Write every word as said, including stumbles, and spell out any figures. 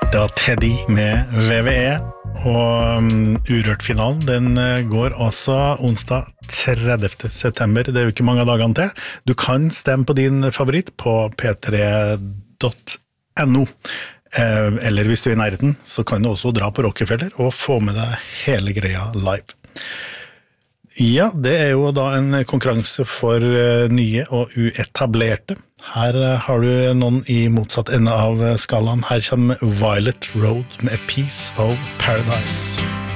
Det var Teddy med V V E, og um, Urørt-finalen, den går også onsdag tredivte september. Det er jo ikke mange dagene til. Du kan stemme på din favoritt på p tre punktum no. Eh, eller hvis du er i nærheten, så kan du også dra på Rockefeller og få med deg hele greia live. Ja, det er jo da en konkurranse for nye og uetablerte. Her har du noen i motsatt ende av skalaen. Her kommer Violet Road med Piece of Paradise.